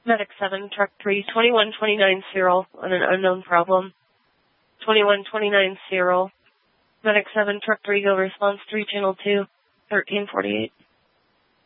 Medic 7, Truck 3, 2129 Cyril on an unknown problem. 2129 Cyril. Medic 7, Truck 3, go response 3, Channel 2, 1348.